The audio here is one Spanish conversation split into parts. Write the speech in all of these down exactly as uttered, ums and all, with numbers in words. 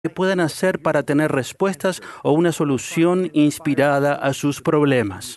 que puedan hacer para tener respuestas o una solución inspirada a sus problemas.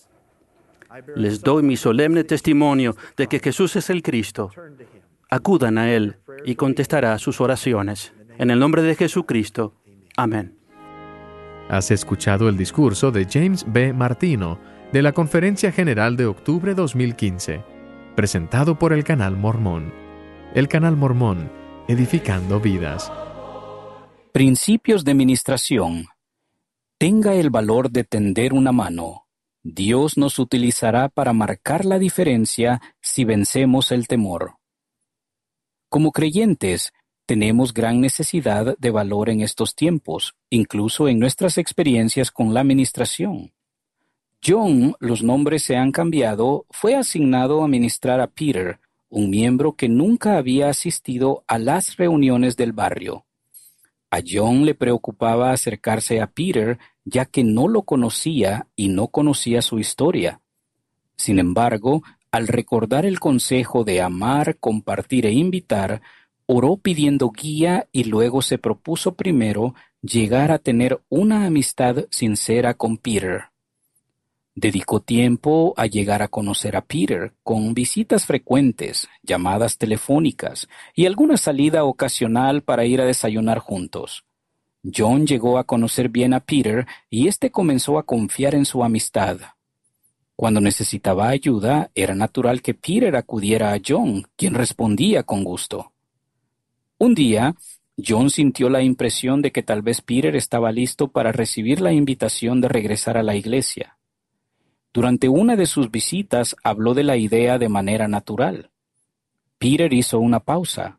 Les doy mi solemne testimonio de que Jesús es el Cristo. Acudan a Él y contestará sus oraciones. En el nombre de Jesucristo. Amén. Has escuchado el discurso de James B. Martino de la Conferencia General de octubre dos mil quince, presentado por el Canal Mormón. El Canal Mormón, edificando vidas. Principios de ministración. Tenga el valor de tender una mano. Dios nos utilizará para marcar la diferencia si vencemos el temor. Como creyentes, tenemos gran necesidad de valor en estos tiempos, incluso en nuestras experiencias con la ministración. John, los nombres se han cambiado, fue asignado a ministrar a Peter, un miembro que nunca había asistido a las reuniones del barrio. A John le preocupaba acercarse a Peter, ya que no lo conocía y no conocía su historia. Sin embargo, al recordar el consejo de amar, compartir e invitar, oró pidiendo guía y luego se propuso primero llegar a tener una amistad sincera con Peter. Dedicó tiempo a llegar a conocer a Peter, con visitas frecuentes, llamadas telefónicas y alguna salida ocasional para ir a desayunar juntos. John llegó a conocer bien a Peter y éste comenzó a confiar en su amistad. Cuando necesitaba ayuda, era natural que Peter acudiera a John, quien respondía con gusto. Un día, John sintió la impresión de que tal vez Peter estaba listo para recibir la invitación de regresar a la iglesia. Durante una de sus visitas habló de la idea de manera natural. Peter hizo una pausa.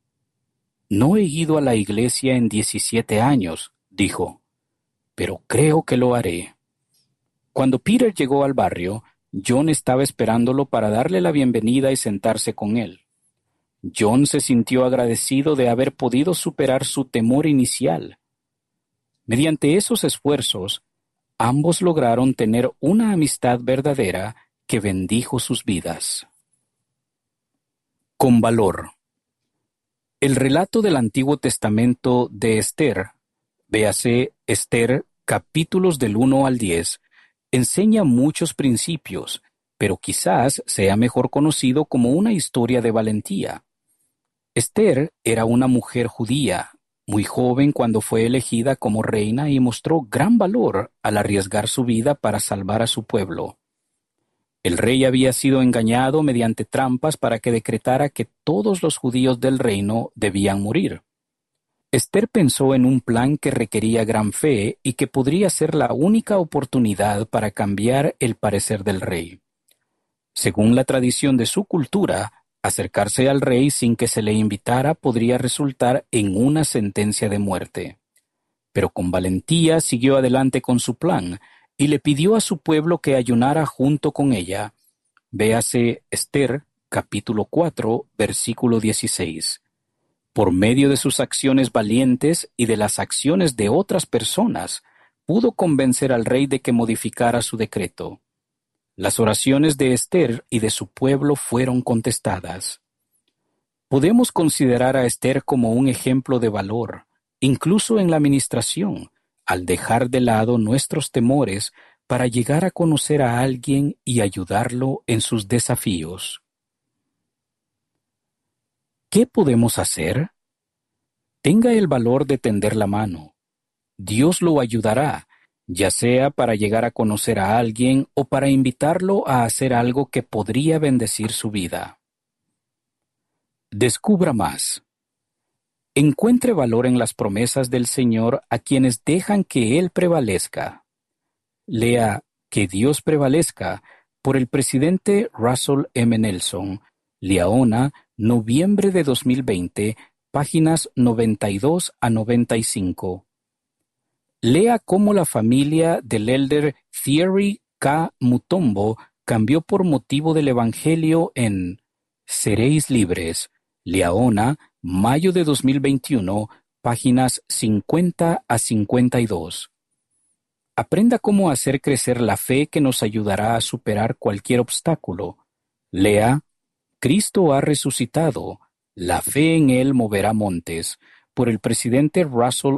«No he ido a la iglesia en diecisiete años», dijo, «pero creo que lo haré». Cuando Peter llegó al barrio, John estaba esperándolo para darle la bienvenida y sentarse con él. John se sintió agradecido de haber podido superar su temor inicial. Mediante esos esfuerzos, ambos lograron tener una amistad verdadera que bendijo sus vidas. Con valor. El relato del Antiguo Testamento de Esther, véase Esther, capítulos del uno al diez, enseña muchos principios, pero quizás sea mejor conocido como una historia de valentía. Esther era una mujer judía, muy joven cuando fue elegida como reina y mostró gran valor al arriesgar su vida para salvar a su pueblo. El rey había sido engañado mediante trampas para que decretara que todos los judíos del reino debían morir. Esther pensó en un plan que requería gran fe y que podría ser la única oportunidad para cambiar el parecer del rey. Según la tradición de su cultura, acercarse al rey sin que se le invitara podría resultar en una sentencia de muerte. Pero con valentía siguió adelante con su plan y le pidió a su pueblo que ayunara junto con ella. Véase Esther, capítulo cuatro, versículo dieciséis. Por medio de sus acciones valientes y de las acciones de otras personas, pudo convencer al rey de que modificara su decreto. Las oraciones de Esther y de su pueblo fueron contestadas. Podemos considerar a Esther como un ejemplo de valor, incluso en la ministración, al dejar de lado nuestros temores para llegar a conocer a alguien y ayudarlo en sus desafíos. ¿Qué podemos hacer? Tenga el valor de tender la mano. Dios lo ayudará, ya sea para llegar a conocer a alguien o para invitarlo a hacer algo que podría bendecir su vida. Descubra más. Encuentre valor en las promesas del Señor a quienes dejan que Él prevalezca. Lea Que Dios prevalezca por el presidente Russell M. Nelson, Liaona, noviembre de dos mil veinte, páginas noventa y dos a noventa y cinco. Lea cómo la familia del elder Thierry K. Mutombo cambió por motivo del Evangelio en Seréis libres, Liaona, mayo de dos mil veintiuno, páginas cincuenta a cincuenta y dos. Aprenda cómo hacer crecer la fe que nos ayudará a superar cualquier obstáculo. Lea Cristo ha resucitado, la fe en Él moverá montes, por el presidente Russell